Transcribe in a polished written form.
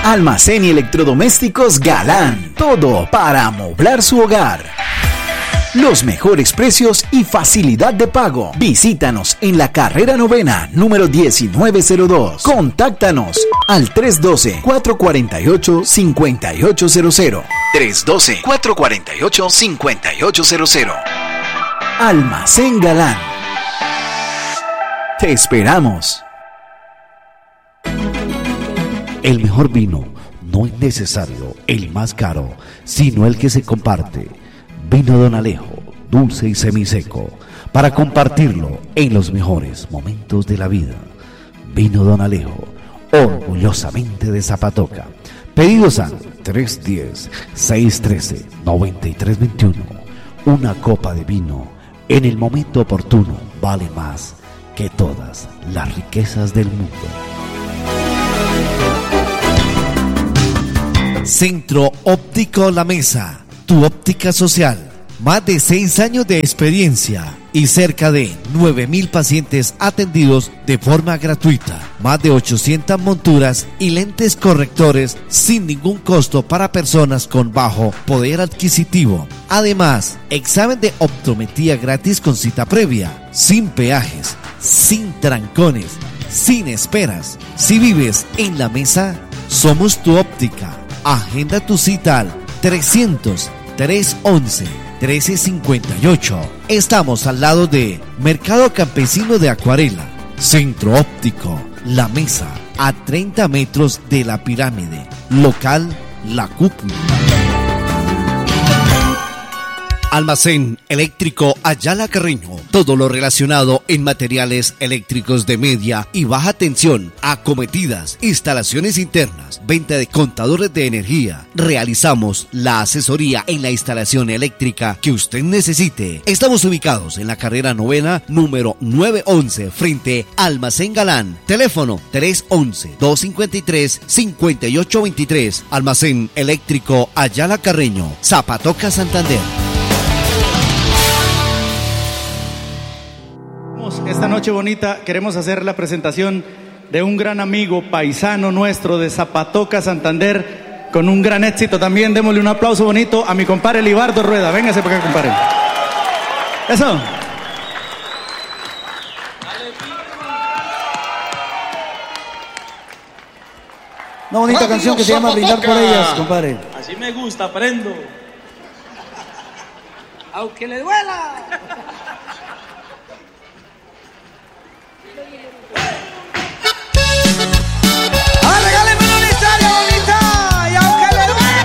Almacén y electrodomésticos Galán. Todo para amoblar su hogar. Los mejores precios y facilidad de pago. Visítanos en la carrera novena, número 1902. Contáctanos al 312-448-5800. 312-448-5800. Almacén Galán. Te esperamos. El mejor vino no es necesario el más caro, sino el que se comparte. Vino Don Alejo, dulce y semiseco, para compartirlo en los mejores momentos de la vida. Vino Don Alejo, orgullosamente de Zapatoca. Pedidos al 310-613-9321. Una copa de vino en el momento oportuno vale más que todas las riquezas del mundo. Centro Óptico La Mesa, tu óptica social. Más de 6 años de experiencia y cerca de 9,000 pacientes atendidos de forma gratuita. Más de 800 monturas y lentes correctores sin ningún costo para personas con bajo poder adquisitivo. Además, examen de optometría gratis con cita previa, sin peajes, sin trancones, sin esperas. Si vives en La Mesa, somos tu óptica. Agenda tu cita al 300-311-1358. Estamos al lado de Mercado Campesino de Acuarela. Centro Óptico La Mesa, a 30 metros de la pirámide. Local La Cúpula. Almacén Eléctrico Ayala Carreño. Todo lo relacionado en materiales eléctricos de media y baja tensión, acometidas, instalaciones internas, venta de contadores de energía. Realizamos la asesoría en la instalación eléctrica que usted necesite. Estamos ubicados en la carrera novena, número 911, frente Almacén Galán. Teléfono 311-253-5823. Almacén Eléctrico Ayala Carreño, Zapatoca, Santander. Esta noche bonita queremos hacer la presentación de un gran amigo paisano nuestro de Zapatoca, Santander, con un gran éxito también. Démosle un aplauso bonito a mi compadre Libardo Rueda. Véngase para acá, compadre. Eso. Una bonita canción que se llama Brindar por ellas, compadre. Así me gusta, aprendo. Aunque le duela.